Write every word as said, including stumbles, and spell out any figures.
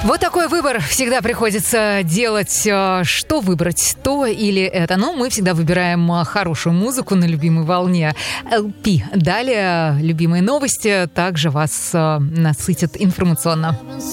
Вот такой выбор всегда приходится делать. Что выбрать, то или это. Но мы всегда выбираем хорошую музыку на любимой волне. эл пи. Далее любимые новости также вас насытят информационно.